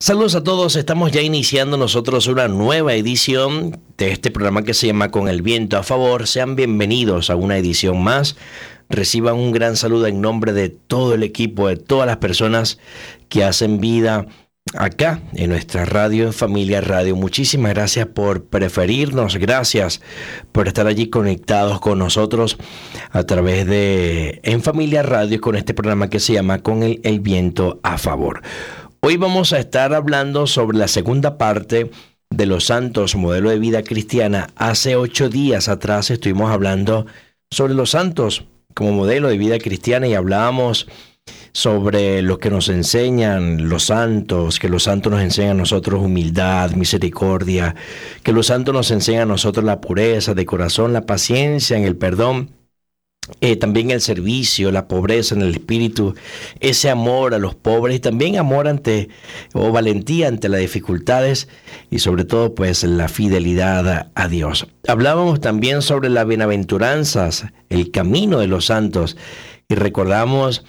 Saludos a todos, estamos ya iniciando nosotros una nueva edición de este programa que se llama Con el Viento a Favor. Sean bienvenidos a una edición más. Reciban un gran saludo en nombre de todo el equipo, de todas las personas que hacen vida acá en nuestra radio, en Familia Radio. Muchísimas gracias por preferirnos, gracias por estar allí conectados con nosotros a través de En Familia Radio con este programa que se llama Con el Viento a Favor. Hoy vamos a estar hablando sobre la segunda parte de los santos, modelo de vida cristiana. Hace 8 días atrás estuvimos hablando sobre los santos como modelo de vida cristiana y hablábamos sobre lo que nos enseñan los santos, que los santos nos enseñan a nosotros humildad, misericordia, que los santos nos enseñan a nosotros la pureza de corazón, la paciencia en el perdón. También el servicio, la pobreza en el espíritu, ese amor a los pobres y también amor valentía ante las dificultades y sobre todo pues la fidelidad a Dios. Hablábamos también sobre las bienaventuranzas, el camino de los santos y recordamos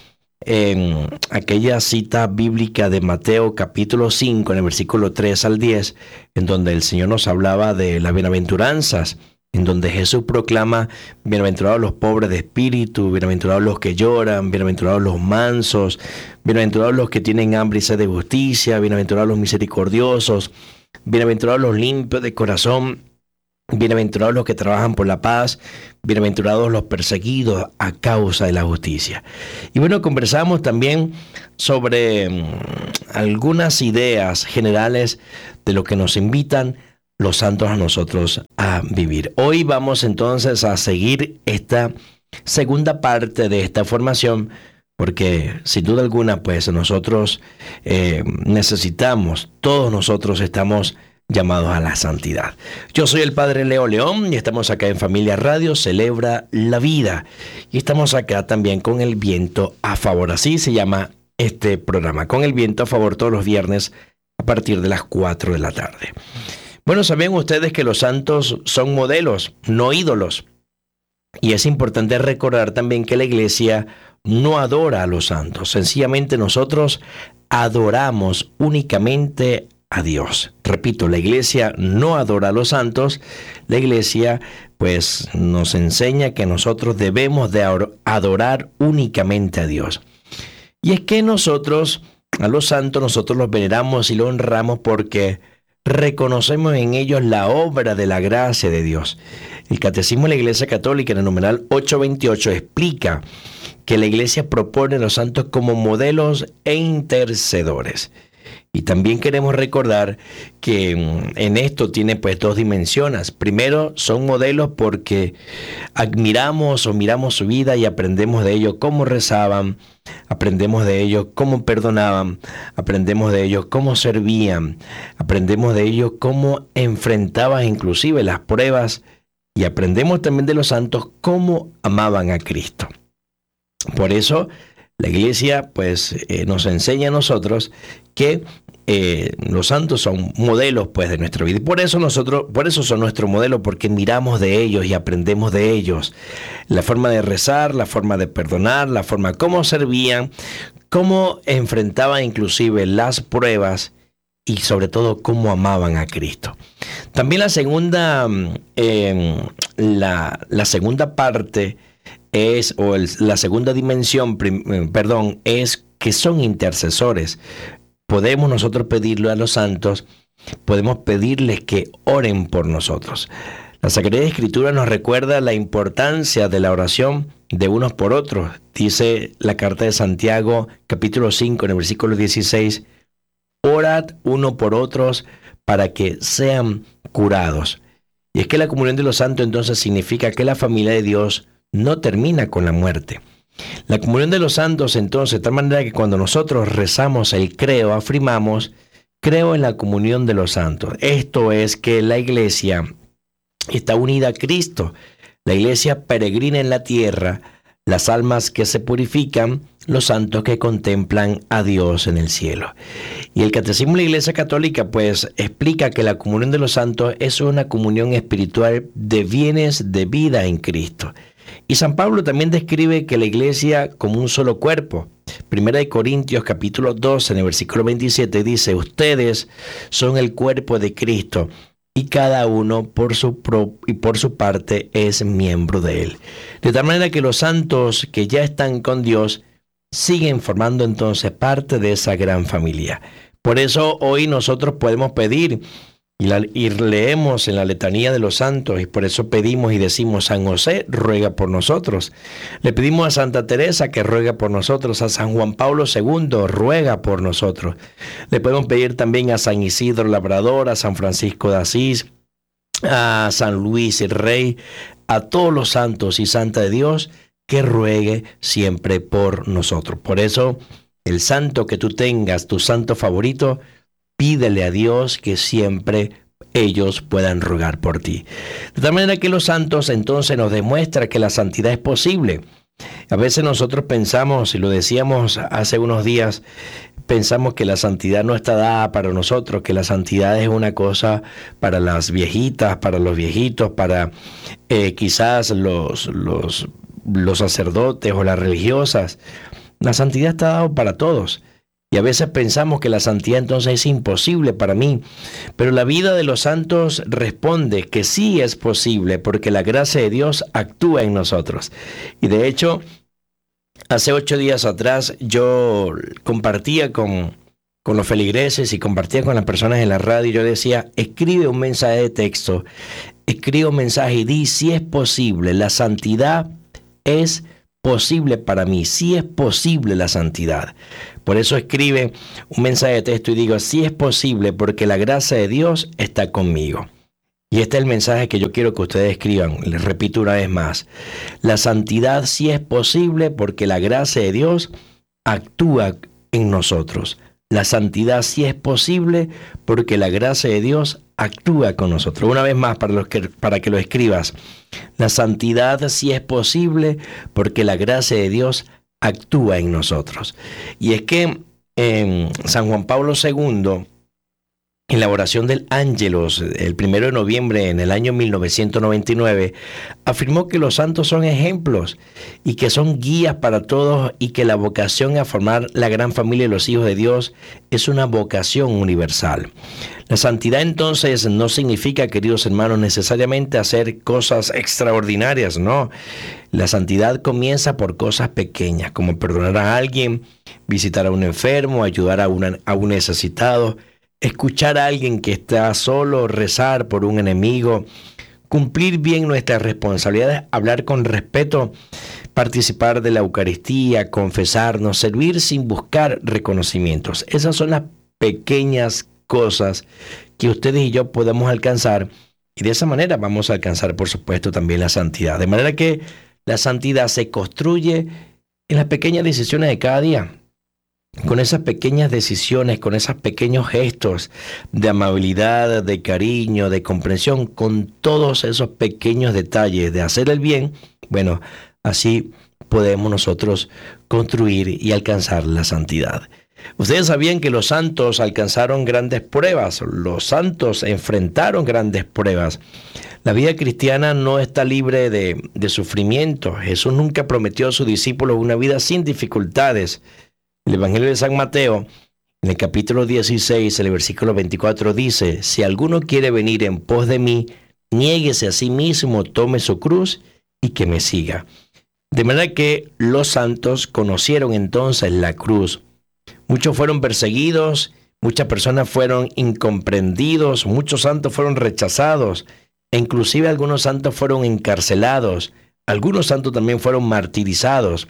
aquella cita bíblica de Mateo capítulo 5 en el versículo 3 al 10 en donde el Señor nos hablaba de las bienaventuranzas, en donde Jesús proclama: bienaventurados los pobres de espíritu, bienaventurados los que lloran, bienaventurados los mansos, bienaventurados los que tienen hambre y sed de justicia, bienaventurados los misericordiosos, bienaventurados los limpios de corazón, bienaventurados los que trabajan por la paz, bienaventurados los perseguidos a causa de la justicia. Y bueno, conversamos también sobre algunas ideas generales de lo que nos invitan los santos a nosotros a vivir. Hoy vamos entonces a seguir esta segunda parte de esta formación, porque sin duda alguna pues nosotros necesitamos, todos nosotros estamos llamados a la santidad. Yo soy el Padre Leo León y estamos acá en Familia Radio, Celebra la Vida. Y estamos acá también con el viento a favor, así se llama este programa, con el viento a favor todos los viernes a partir de las 4 de la tarde. Bueno, saben ustedes que los santos son modelos, no ídolos. Y es importante recordar también que la iglesia no adora a los santos. Sencillamente nosotros adoramos únicamente a Dios. Repito, la iglesia no adora a los santos. La iglesia pues nos enseña que nosotros debemos de adorar únicamente a Dios. Y es que nosotros, a los santos, nosotros los veneramos y los honramos porque reconocemos en ellos la obra de la gracia de Dios. El Catecismo de la Iglesia Católica en el numeral 828 explica que la Iglesia propone a los santos como modelos e intercedores. Y también queremos recordar que en esto tiene pues 2 dimensiones. Primero, son modelos porque admiramos o miramos su vida y aprendemos de ellos cómo rezaban, aprendemos de ellos cómo perdonaban, aprendemos de ellos cómo servían, aprendemos de ellos cómo enfrentaban inclusive las pruebas y aprendemos también de los santos cómo amaban a Cristo. Por eso la iglesia pues nos enseña a nosotros que los santos son modelos pues de nuestra vida y por eso son nuestro modelo, porque miramos de ellos y aprendemos de ellos la forma de rezar, la forma de perdonar, la forma cómo servían, cómo enfrentaban inclusive las pruebas y sobre todo cómo amaban a Cristo. También la segunda la segunda parte la segunda dimensión, es que son intercesores. Podemos nosotros pedirle a los santos, podemos pedirles que oren por nosotros. La Sagrada Escritura nos recuerda la importancia de la oración de unos por otros. Dice la carta de Santiago, capítulo 5, en el versículo 16, orad uno por otros para que sean curados. Y es que la comunión de los santos entonces significa que la familia de Dios no termina con la muerte. La comunión de los santos entonces, de tal manera que cuando nosotros rezamos el creo, afirmamos, creo en la comunión de los santos. Esto es que la iglesia está unida a Cristo. La iglesia peregrina en la tierra, las almas que se purifican, los santos que contemplan a Dios en el cielo. Y el Catecismo de la Iglesia Católica pues explica que la comunión de los santos es una comunión espiritual de bienes de vida en Cristo. Y San Pablo también describe que la iglesia como un solo cuerpo, Primera de Corintios capítulo 12, en el versículo 27 dice: ustedes son el cuerpo de Cristo y cada uno por su parte es miembro de él. De tal manera que los santos que ya están con Dios siguen formando entonces parte de esa gran familia. Por eso hoy nosotros podemos pedir y leemos en la letanía de los santos, y por eso pedimos y decimos: San José, ruega por nosotros. Le pedimos a Santa Teresa que ruega por nosotros, a San Juan Pablo II, ruega por nosotros. Le podemos pedir también a San Isidro Labrador, a San Francisco de Asís, a San Luis el Rey, a todos los santos y santas de Dios, que ruegue siempre por nosotros. Por eso, el santo que tú tengas, tu santo favorito, pídele a Dios que siempre ellos puedan rogar por ti. De tal manera que los santos entonces nos demuestran que la santidad es posible. A veces nosotros pensamos, y lo decíamos hace unos días, pensamos que la santidad no está dada para nosotros, que la santidad es una cosa para las viejitas, para los viejitos, para quizás los sacerdotes o las religiosas. La santidad está dada para todos. Y a veces pensamos que la santidad entonces es imposible para mí. Pero la vida de los santos responde que sí es posible, porque la gracia de Dios actúa en nosotros. Y de hecho, hace 8 días atrás yo compartía con los feligreses y compartía con las personas en la radio, y yo decía: escribe un mensaje de texto, escribe un mensaje y di: si es posible, la santidad es posible para mí, sí es posible la santidad. Por eso escribe un mensaje de texto y digo: sí es posible, porque la gracia de Dios está conmigo. Y este es el mensaje que yo quiero que ustedes escriban. Les repito una vez más: la santidad sí es posible, porque la gracia de Dios actúa en nosotros. La santidad sí es posible, porque la gracia de Dios actúa con nosotros. Una vez más, para que lo escribas: la santidad sí es posible, porque la gracia de Dios actúa en nosotros. Y es que San Juan Pablo II, en la oración del Ángelus, el 1 de noviembre en el año 1999, afirmó que los santos son ejemplos y que son guías para todos, y que la vocación a formar la gran familia de los hijos de Dios es una vocación universal. La santidad entonces no significa, queridos hermanos, necesariamente hacer cosas extraordinarias, no. La santidad comienza por cosas pequeñas, como perdonar a alguien, visitar a un enfermo, ayudar a un necesitado, escuchar a alguien que está solo, rezar por un enemigo, cumplir bien nuestras responsabilidades, hablar con respeto, participar de la Eucaristía, confesarnos, servir sin buscar reconocimientos. Esas son las pequeñas cosas que ustedes y yo podemos alcanzar, y de esa manera vamos a alcanzar, por supuesto, también la santidad. De manera que la santidad se construye en las pequeñas decisiones de cada día. Con esas pequeñas decisiones, con esos pequeños gestos de amabilidad, de cariño, de comprensión, con todos esos pequeños detalles de hacer el bien, bueno, así podemos nosotros construir y alcanzar la santidad. Ustedes sabían que los santos alcanzaron grandes pruebas, los santos enfrentaron grandes pruebas. La vida cristiana no está libre de sufrimiento. Jesús nunca prometió a sus discípulos una vida sin dificultades. El Evangelio de San Mateo, en el capítulo 16, el versículo 24 dice: si alguno quiere venir en pos de mí, niéguese a sí mismo, tome su cruz y que me siga. De manera que los santos conocieron entonces la cruz. Muchos fueron perseguidos, muchas personas fueron incomprendidos, muchos santos fueron rechazados, e inclusive algunos santos fueron encarcelados, algunos santos también fueron martirizados.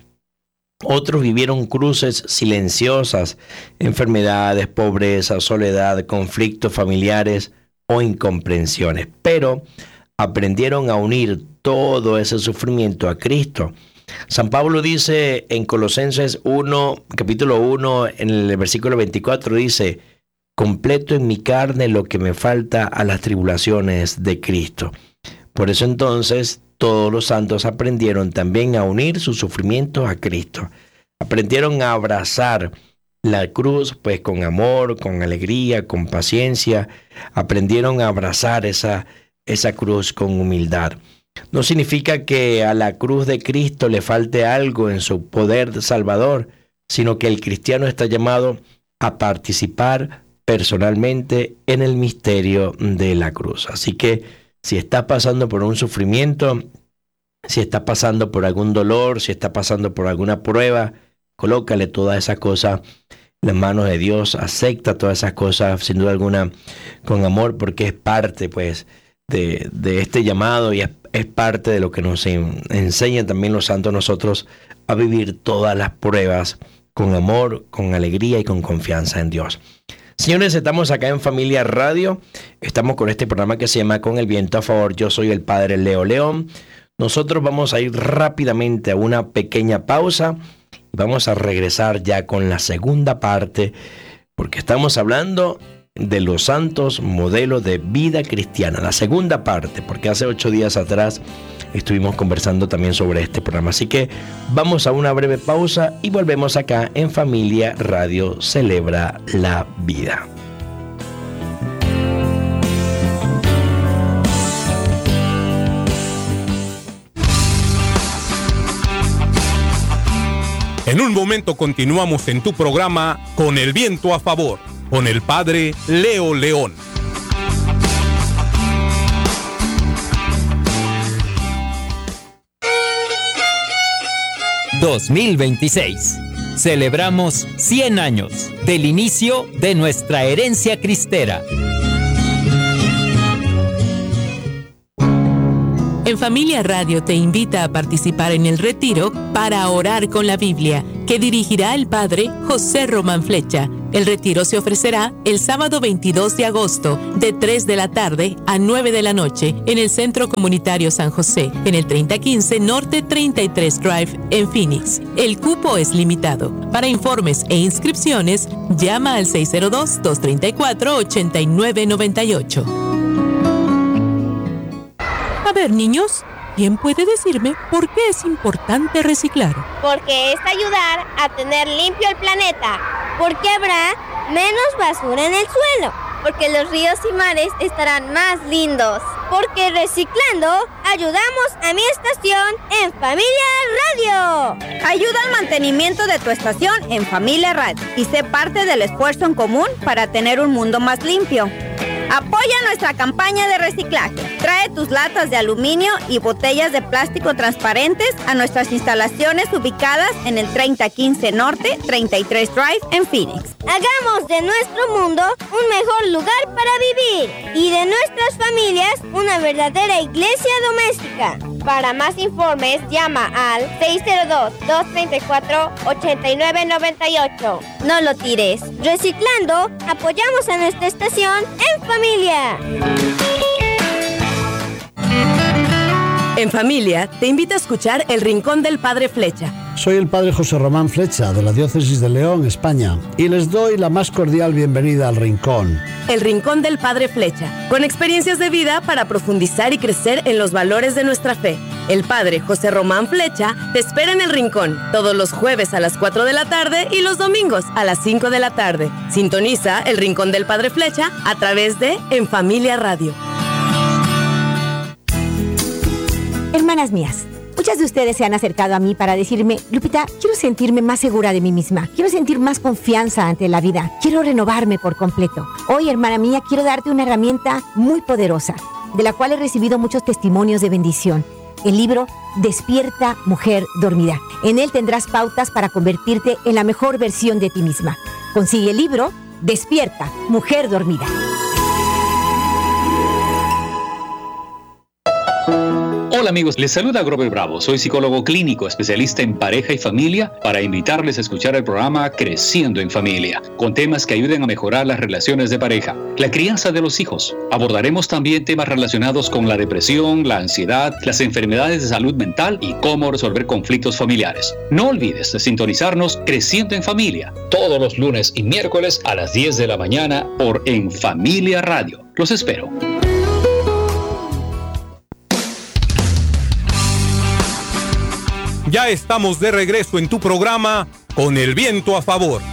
Otros vivieron cruces silenciosas, enfermedades, pobreza, soledad, conflictos familiares o incomprensiones, pero aprendieron a unir todo ese sufrimiento a Cristo. San Pablo dice en Colosenses 1, capítulo 1, en el versículo 24, dice: completo en mi carne lo que me falta a las tribulaciones de Cristo. Por eso entonces todos los santos aprendieron también a unir sus sufrimientos a Cristo. Aprendieron a abrazar la cruz pues con amor, con alegría, con paciencia. Aprendieron a abrazar esa cruz con humildad. No significa que a la cruz de Cristo le falte algo en su poder salvador, sino que el cristiano está llamado a participar personalmente en el misterio de la cruz. Así que si está pasando por un sufrimiento, si está pasando por algún dolor, si está pasando por alguna prueba, colócale todas esas cosas en las manos de Dios, acepta todas esas cosas sin duda alguna con amor, porque es parte pues de este llamado y es parte de lo que nos enseñan también los santos nosotros a vivir todas las pruebas con amor, con alegría y con confianza en Dios. Señores, estamos acá en Familia Radio, estamos con este programa que se llama Con el Viento a Favor. Yo soy el Padre Leo León. Nosotros vamos a ir rápidamente a una pequeña pausa y vamos a regresar ya con la segunda parte, porque estamos hablando de los santos modelos de vida cristiana, la segunda parte, porque hace 8 días atrás estuvimos conversando también sobre este programa. Así que vamos a una breve pausa y volvemos acá en Familia Radio Celebra la Vida. En un momento continuamos en tu programa Con el Viento a Favor, con el Padre Leo León. ...2026... celebramos 100 años del inicio de nuestra herencia cristera. En Familia Radio te invita a participar en el retiro para orar con la Biblia, que dirigirá el Padre José Román Flecha. El retiro se ofrecerá el sábado 22 de agosto, de 3 de la tarde a 9 de la noche, en el Centro Comunitario San José, en el 3015 Norte 33 Drive, en Phoenix. El cupo es limitado. Para informes e inscripciones, llama al 602-234-8998. A ver, niños, ¿quién puede decirme por qué es importante reciclar? Porque es ayudar a tener limpio el planeta. Porque habrá menos basura en el suelo. Porque los ríos y mares estarán más lindos. Porque reciclando, ayudamos a mi estación en Familia Radio. Ayuda al mantenimiento de tu estación en Familia Radio y sé parte del esfuerzo en común para tener un mundo más limpio. Apoya nuestra campaña de reciclaje. Trae tus latas de aluminio y botellas de plástico transparentes a nuestras instalaciones ubicadas en el 3015 Norte, 33 Drive, en Phoenix. Hagamos de nuestro mundo un mejor lugar para vivir y de nuestras familias una verdadera iglesia doméstica. Para más informes, llama al 602-234-8998. No lo tires. Reciclando, apoyamos a nuestra estación en familia. En Familia, te invito a escuchar El Rincón del Padre Flecha. Soy el Padre José Román Flecha, de la Diócesis de León, España, y les doy la más cordial bienvenida al Rincón. El Rincón del Padre Flecha, con experiencias de vida para profundizar y crecer en los valores de nuestra fe. El Padre José Román Flecha te espera en El Rincón, todos los jueves a las 4 de la tarde y los domingos a las 5 de la tarde. Sintoniza El Rincón del Padre Flecha a través de En Familia Radio. Hermanas mías, muchas de ustedes se han acercado a mí para decirme: Lupita, quiero sentirme más segura de mí misma, quiero sentir más confianza ante la vida, quiero renovarme por completo. Hoy, hermana mía, quiero darte una herramienta muy poderosa, de la cual he recibido muchos testimonios de bendición. El libro Despierta, Mujer Dormida. En él tendrás pautas para convertirte en la mejor versión de ti misma. Consigue el libro Despierta, Mujer Dormida. Hola amigos, les saluda Grover Bravo. Soy psicólogo clínico, especialista en pareja y familia, para invitarles a escuchar el programa Creciendo en Familia, con temas que ayuden a mejorar las relaciones de pareja, la crianza de los hijos. Abordaremos también temas relacionados con la depresión, la ansiedad, las enfermedades de salud mental y cómo resolver conflictos familiares. No olvides de sintonizarnos Creciendo en Familia, todos los lunes y miércoles a las 10 de la mañana por En Familia Radio. Los espero. Ya estamos de regreso en tu programa Con el Viento a Favor.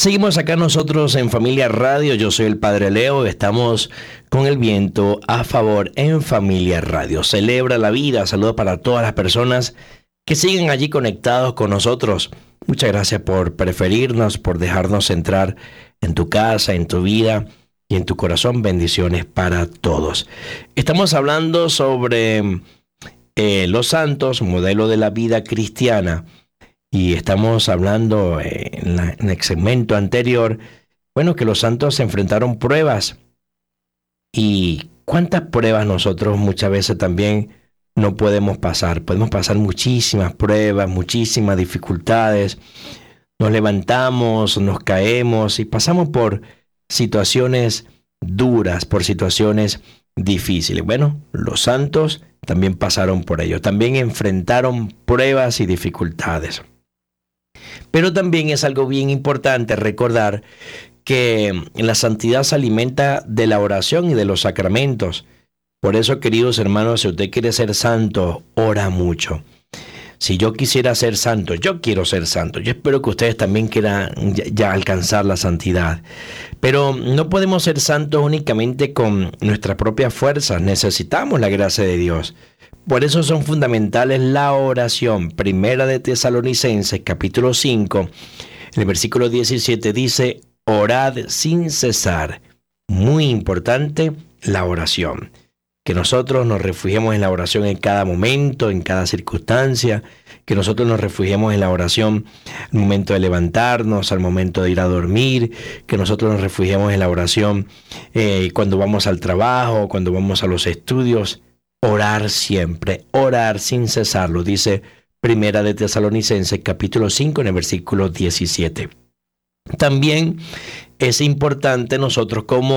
Seguimos acá nosotros en Familia Radio. Yo soy el Padre Leo. Estamos con el viento a favor en Familia Radio. Celebra la vida. Saludos para todas las personas que siguen allí conectados con nosotros. Muchas gracias por preferirnos, por dejarnos entrar en tu casa, en tu vida y en tu corazón. Bendiciones para todos. Estamos hablando sobre los santos, modelo de la vida cristiana. Y estamos hablando en el segmento anterior, bueno, que los santos se enfrentaron pruebas. Y cuántas pruebas nosotros muchas veces también no podemos pasar. Podemos pasar muchísimas pruebas, muchísimas dificultades. Nos levantamos, nos caemos y pasamos por situaciones duras, por situaciones difíciles. Bueno, los santos también pasaron por ello. También enfrentaron pruebas y dificultades. Pero también es algo bien importante recordar que la santidad se alimenta de la oración y de los sacramentos. Por eso, queridos hermanos, si usted quiere ser santo, ora mucho. Si yo quisiera ser santo, yo quiero ser santo. Yo espero que ustedes también quieran ya alcanzar la santidad. Pero no podemos ser santos únicamente con nuestras propias fuerzas. Necesitamos la gracia de Dios. Por eso son fundamentales la oración. Primera de Tesalonicenses, capítulo 5, en el versículo 17 dice, orad sin cesar. Muy importante la oración. Que nosotros nos refugiemos en la oración en cada momento, en cada circunstancia. Que nosotros nos refugiemos en la oración al momento de levantarnos, al momento de ir a dormir. Que nosotros nos refugiemos en la oración cuando vamos al trabajo, cuando vamos a los estudios. Orar siempre, orar sin cesar, lo dice Primera de Tesalonicenses, capítulo 5, en el versículo 17. También es importante nosotros como